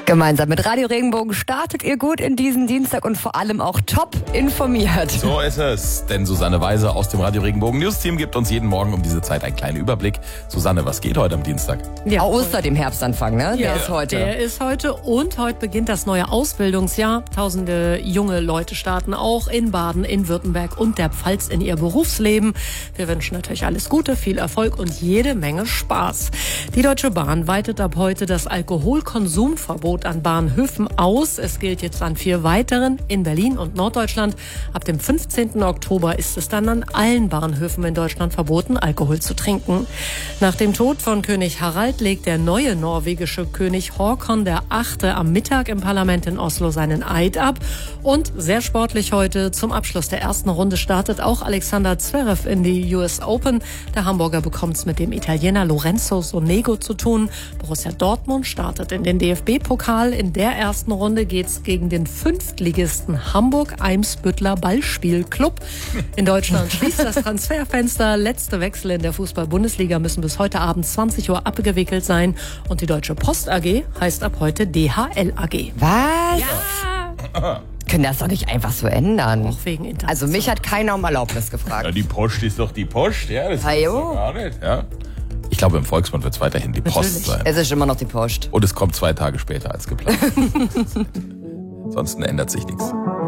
Gemeinsam mit Radio Regenbogen startet ihr gut in diesen Dienstag und vor allem auch top informiert. So ist es, denn Susanne Weise aus dem Radio Regenbogen News Team gibt uns jeden Morgen um diese Zeit einen kleinen Überblick. Susanne, was geht heute am Dienstag? Ja, Oster, dem Herbstanfang, ne? Ja, Der ist heute. Der ist heute und heute beginnt das neue Ausbildungsjahr. Tausende junge Leute starten auch in Baden, in Württemberg und der Pfalz in ihr Berufsleben. Wir wünschen natürlich alles Gute, viel Erfolg und jede Menge Spaß. Die Deutsche Bahn weitet ab heute das Alkoholkonsumverbot an Bahnhöfen aus. Es gilt jetzt an 4 weiteren in Berlin und Norddeutschland. Ab dem 15. Oktober ist es dann an allen Bahnhöfen in Deutschland verboten, Alkohol zu trinken. Nach dem Tod von König Harald legt der neue norwegische König Håkon VIII. Am Mittag im Parlament in Oslo seinen Eid ab. Und sehr sportlich heute, zum Abschluss der ersten Runde startet auch Alexander Zverev in die US Open. Der Hamburger bekommt es mit dem Italiener Lorenzo Sonego zu tun. Borussia Dortmund startet in den DFB-Pokal. In der ersten Runde geht's gegen den Fünftligisten Hamburg-Eimsbüttler Ballspielclub. In Deutschland schließt das Transferfenster. Letzte Wechsel in der Fußball-Bundesliga müssen bis heute Abend 20 Uhr abgewickelt sein. Und die Deutsche Post AG heißt ab heute DHL AG. Was? Ja. Können das doch nicht einfach so ändern. Auch wegen Internet. Also mich hat keiner um Erlaubnis gefragt. Ja, die Post ist doch die Post, ja. Das Ajo. ist doch gar nicht, ja. Ich glaube, im Volksmund wird es weiterhin die Post sein. Es ist immer noch die Post. Und es kommt 2 Tage später als geplant. Ansonsten ändert sich nichts.